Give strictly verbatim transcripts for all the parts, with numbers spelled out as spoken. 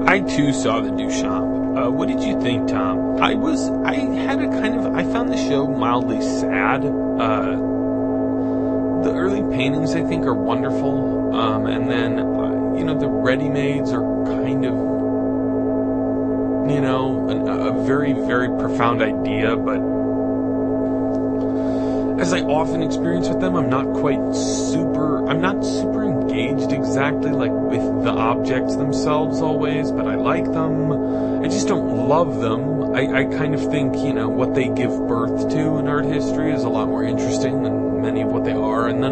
I too saw the Duchamp. Uh, what did you think, Tom? I was, I had a kind of, I found the show mildly sad. Uh, the early paintings, I think, are wonderful. Um, and then, uh, you know, the ready-mades are kind of, you know, an, a very, very profound idea, but as I often experience with them, I'm not quite super, I'm not super engaged exactly, like, with the objects themselves always, but I like them. I just don't love them. I, I kind of think, you know, what they give birth to in art history is a lot more interesting than many of what they are, and then,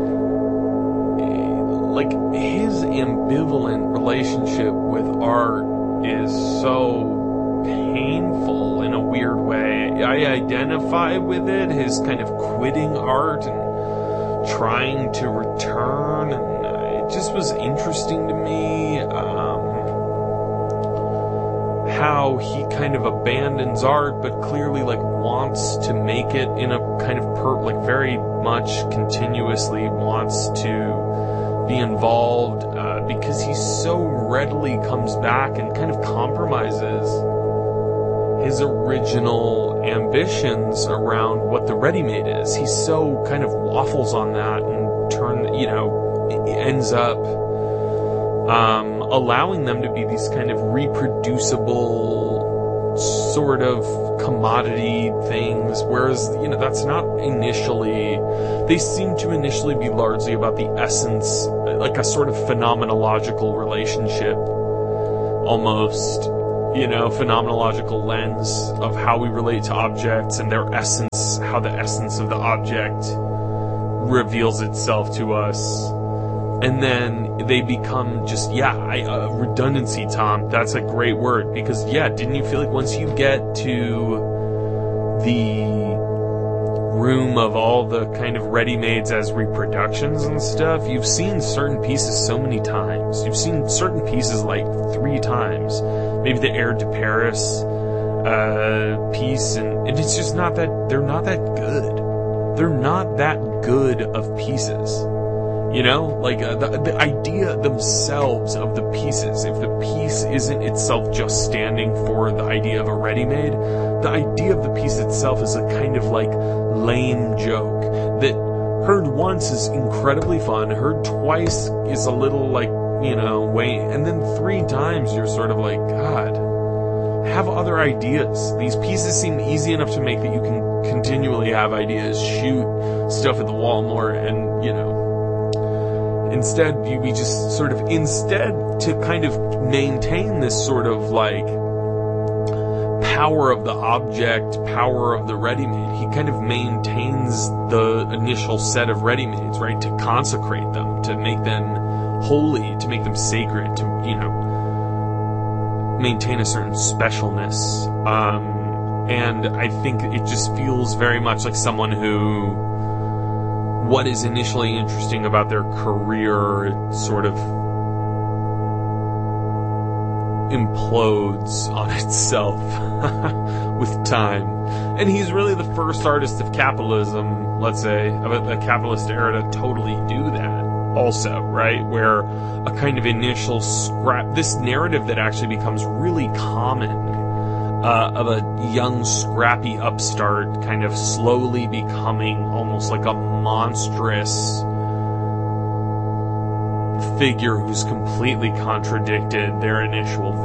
like, his ambivalent relationship with art is so painful in a weird way. I identify with it, his kind of quitting art and trying to return, and it just was interesting to me, um, how he kind of abandons art, but clearly, like, wants to make it in a kind of, per- like, very much continuously wants to be involved, uh, because he so readily comes back and kind of compromises his original ambitions around what the ready-made is. He so kind of waffles on that and turn, you know, ends up um, allowing them to be these kind of reproducible sort of commodity things, whereas, you know, that's not initially, they seem to initially be largely about the essence, like a sort of phenomenological relationship, almost, you know, phenomenological lens of how we relate to objects and their essence, how the essence of the object reveals itself to us. And then they become just, yeah, I, uh, redundancy, Tom. That's a great word. Because, yeah, didn't you feel like once you get to the room of all the kind of ready-mades as reproductions and stuff, you've seen certain pieces so many times. You've seen certain pieces like three times. Maybe the Air de Paris uh, piece, and, and it's just not that, they're not that good. They're not that good of pieces. You know, like uh, the, the idea themselves of the pieces, if the piece isn't itself just standing for the idea of a ready-made, the idea of the piece itself is a kind of like lame joke that heard once is incredibly fun, heard twice is a little like, you know, wait, and then three times you're sort of like, God, have other ideas. These pieces seem easy enough to make that you can continually have ideas, shoot stuff at the wall more, and, you know, instead, you, we just sort of, instead to kind of maintain this sort of like power of the object, power of the ready-made, he kind of maintains the initial set of ready-mades, right? To consecrate them, to make them holy, to make them sacred, to, you know, maintain a certain specialness. Um, and I think it just feels very much like someone who, what is initially interesting about their career sort of implodes on itself with time. And he's really the first artist of capitalism, let's say, of a, a capitalist era to totally do that also, right? Where a kind of initial scrap, this narrative that actually becomes really common, Uh, of a young, scrappy upstart kind of slowly becoming almost like a monstrous figure who's completely contradicted their initial